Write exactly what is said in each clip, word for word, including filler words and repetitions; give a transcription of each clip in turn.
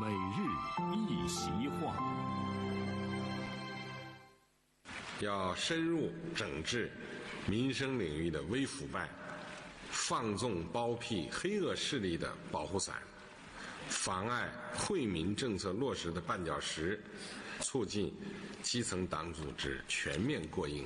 每日一席话。 要深入整治民生领域的微腐败，放纵包庇黑恶势力的保护伞，妨碍惠民政策落实的绊脚石，促进基层党组织全面过硬。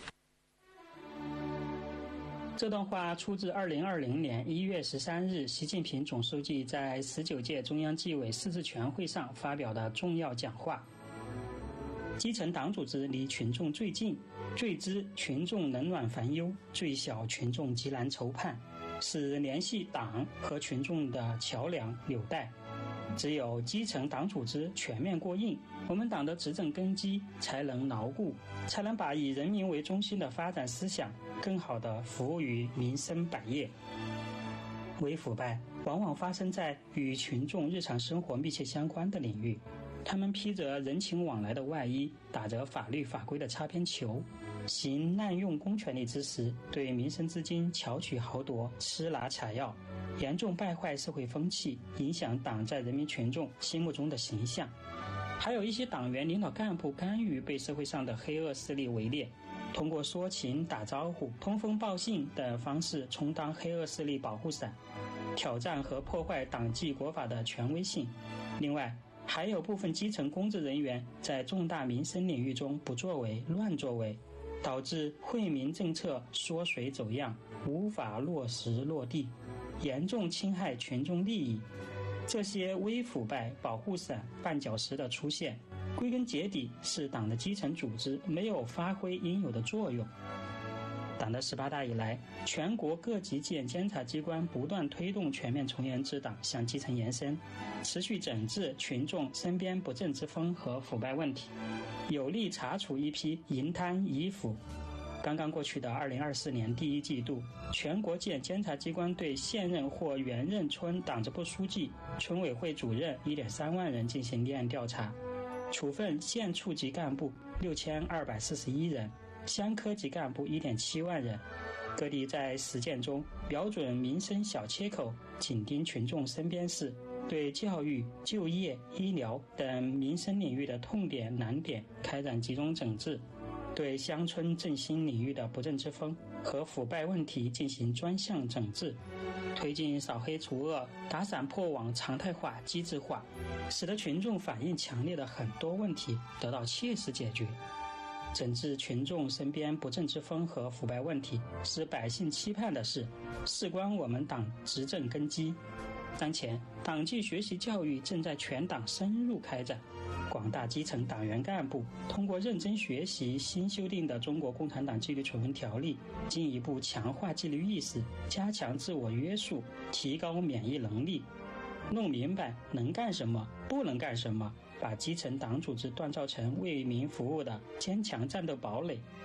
这段话出自二零二零年一月十三日习近平总书记在十九届中央纪委四次全会上发表的重要讲话。基层党组织离群众最近，最知群众冷暖烦忧，最晓群众急难愁盼，是联系党和群众的桥梁纽带。只有基层党组织全面过硬，我们党的执政根基才能牢固，才能把以人民为中心的发展思想更好地服务于民生百业。微腐败往往发生在与群众日常生活密切相关的领域，他们披着人情往来的外衣，打着法律法规的擦边球，行滥用公权力之时，对民生资金巧取豪夺，吃拿卡要，严重败坏社会风气，影响党在人民群众心目中的形象。还有一些党员领导干部甘于被社会上的黑恶势力围猎，通过说情、打招呼、通风报信等方式充当黑恶势力保护伞，挑战和破坏党纪国法的权威性。另外，还有部分基层公职人员在重大民生领域中不作为、乱作为，导致惠民政策缩水走样，无法落实落地，严重侵害群众利益。这些微腐败保护伞绊脚石的出现，归根结底是党的基层组织没有发挥应有的作用。党的十八大以来，全国各级纪检监察机关不断推动全面从严治党向基层延伸，持续整治群众身边不正之风和腐败问题，有力查处一批淫贪淫腐。刚刚过去的二零二四年第一季度，全国纪检监察机关对现任或原任村党支部书记、村委会主任 一点三万人进行立案调查，处分县处级干部六千二百四十一人，乡科级干部 一点七万人。各地在实践中瞄准民生小切口，紧盯群众身边事，对教育、就业、医疗等民生领域的痛点难点开展集中整治，对乡村振兴领域的不正之风和腐败问题进行专项整治，推进扫黑除恶、打散破网常态化、机制化，使得群众反映强烈的很多问题得到切实解决。整治群众身边不正之风和腐败问题是百姓期盼的事，事关我们党执政根基。当前，党纪学习教育正在全党深入开展，广大基层党员干部通过认真学习新修订的《中国共产党纪律处分条例》，进一步强化纪律意识，加强自我约束，提高免疫能力，弄明白能干什么，不能干什么，把基层党组织锻造成为民服务的坚强战斗堡垒，